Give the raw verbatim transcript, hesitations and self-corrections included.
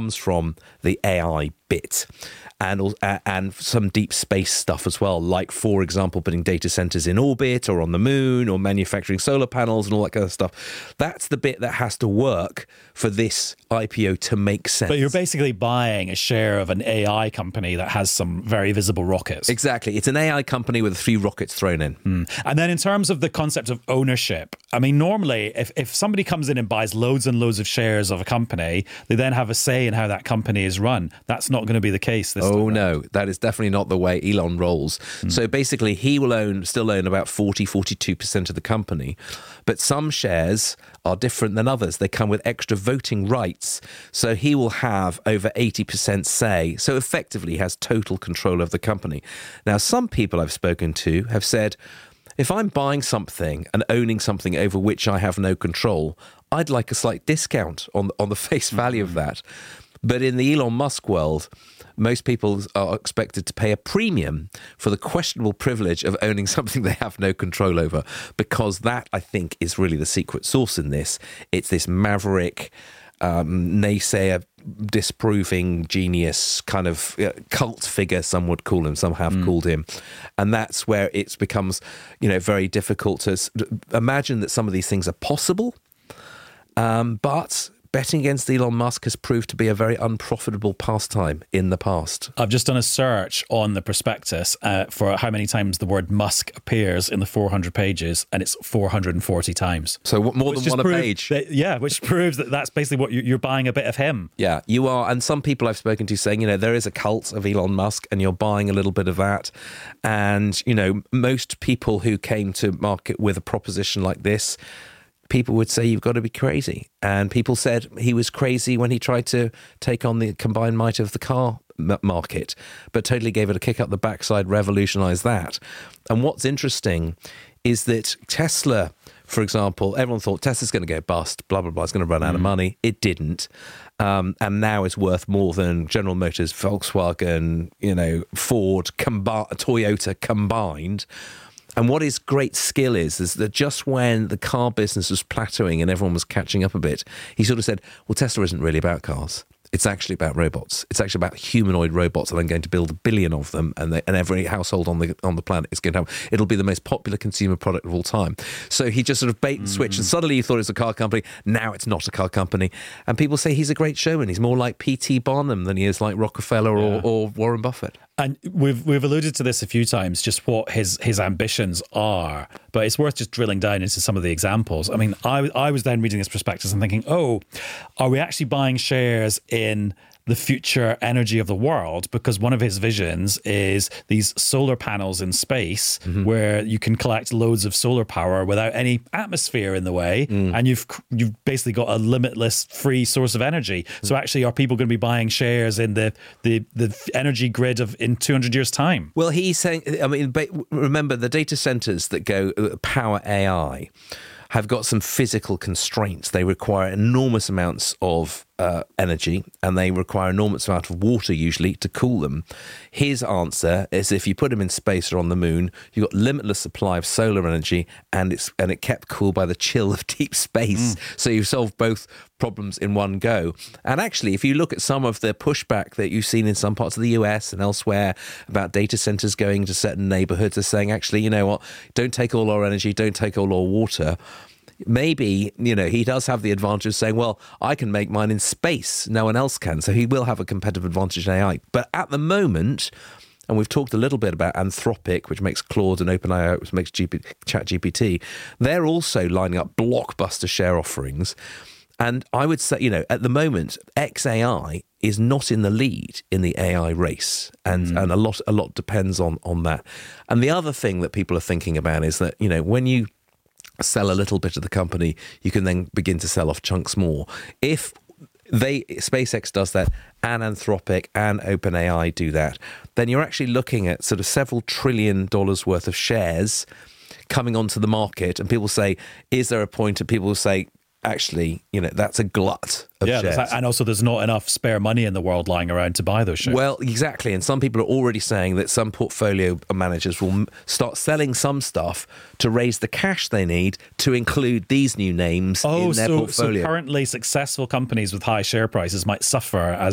comes from the A I bit. And and some deep space stuff as well, like, for example, putting data centers in orbit or on the moon or manufacturing solar panels and all that kind of stuff. That's the bit that has to work for this I P O to make sense. But you're basically buying a share of an A I company that has some very visible rockets. Exactly. It's an A I company with a few rockets thrown in. Mm. And then in terms of the concept of ownership, I mean, normally if, if somebody comes in and buys loads and loads of shares of a company, they then have a say in how that company is run. That's not going to be the case this Oh, time. no, that is definitely not the way Elon rolls. Mm. So basically, he will own, still own about forty, forty-two percent of the company. But some shares are different than others. They come with extra voting rights. So he will have over eighty percent say. So effectively, he has total control of the company. Now, some people I've spoken to have said, if I'm buying something and owning something over which I have no control, I'd like a slight discount on, on the face value mm. of that. But in the Elon Musk world, most people are expected to pay a premium for the questionable privilege of owning something they have no control over, because that, I think, is really the secret sauce in this. It's this maverick, um, naysayer, disproving genius kind of uh, cult figure, some would call him, some have mm. called him. And that's where it becomes, you know, very difficult to s- imagine that some of these things are possible. Um, but... betting against Elon Musk has proved to be a very unprofitable pastime in the past. I've just done a search on the prospectus uh, for how many times the word Musk appears in the four hundred pages, and it's four hundred forty times. So more which than one a page. That, yeah, which proves that that's basically what you're, you're buying a bit of him. Yeah, you are. And some people I've spoken to saying, you know, there is a cult of Elon Musk and you're buying a little bit of that. And, you know, most people who came to market with a proposition like this, people would say you've got to be crazy. And people said he was crazy when he tried to take on the combined might of the car market, but totally gave it a kick up the backside, revolutionized that. And what's interesting is that Tesla, for example, everyone thought Tesla's going to go bust, blah, blah, blah, it's going to run out mm. of money. It didn't. Um, and now it's worth more than General Motors, Volkswagen, you know, Ford, combi- Toyota combined. And what his great skill is, is that just when the car business was plateauing and everyone was catching up a bit, he sort of said, well, Tesla isn't really about cars. It's actually about robots. It's actually about humanoid robots, and I'm going to build a billion of them, and, they, and every household on the on the planet is going to have. It'll be the most popular consumer product of all time. So he just sort of bait and switch, mm. and suddenly you thought it was a car company. Now it's not a car company, and people say he's a great showman. He's more like P T Barnum than he is like Rockefeller yeah. or, or Warren Buffett. And we've we've alluded to this a few times, just what his his ambitions are. But it's worth just drilling down into some of the examples. I mean, I I was then reading this prospectus and thinking, oh, are we actually buying shares in the future energy of the world? Because one of his visions is these solar panels in space mm-hmm. where you can collect loads of solar power without any atmosphere in the way, mm. and you've you've basically got a limitless free source of energy. Mm. So actually, are people going to be buying shares in the the, the energy grid of in two hundred years' time? Well, he's saying, I mean, remember the data centers that go power A I have got some physical constraints. They require enormous amounts of uh, energy, and they require enormous amount of water usually to cool them. His answer is if you put them in space or on the moon, you've got limitless supply of solar energy, and it's and it kept cool by the chill of deep space. Mm. So you've solved both problems in one go. And actually, if you look at some of the pushback that you've seen in some parts of the U S and elsewhere about data centers going to certain neighborhoods, are saying, actually, you know what, don't take all our energy, don't take all our water. Maybe, you know, he does have the advantage of saying, well, I can make mine in space. No one else can. So he will have a competitive advantage in A I. But at the moment, and we've talked a little bit about Anthropic, which makes Claude, and OpenAI, which makes G P, ChatGPT, they're also lining up blockbuster share offerings. And I would say, you know, at the moment, X A I is not in the lead in the A I race. And mm. and a lot a lot depends on, on that. And the other thing that people are thinking about is that, you know, when you sell a little bit of the company, you can then begin to sell off chunks more. If they SpaceX does that, and Anthropic and OpenAI do that, then you're actually looking at sort of several trillion dollars worth of shares coming onto the market. And people say, is there a point? And people will say, actually, you know, that's a glut of yeah, shares. And also there's not enough spare money in the world lying around to buy those shares. Well, exactly. And some people are already saying that some portfolio managers will start selling some stuff to raise the cash they need to include these new names oh, in their so, portfolio. So currently successful companies with high share prices might suffer as